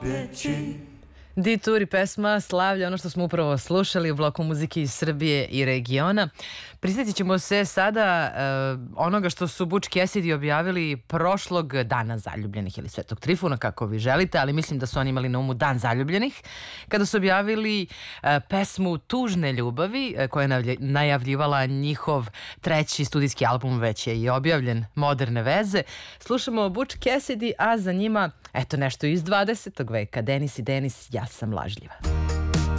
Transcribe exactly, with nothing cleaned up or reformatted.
Di Turi pesma slavlja ono što smo upravo slušali u bloku muzike iz Srbije i regiona. Prisjetit ćemo se sada uh, onoga što su Butch Cassidy objavili prošlog dana zaljubljenih ili Svetog Trifuna, kako vi želite, ali mislim da su oni imali na umu Dan zaljubljenih, kada su objavili uh, pesmu Tužne ljubavi, uh, koja je najavljivala njihov treći studijski album, već je i objavljen, Moderne veze. Slušamo Butch Cassidy, a za njima eto nešto iz dvadesetog veka, Denis i Denis, ja sam lažljiva.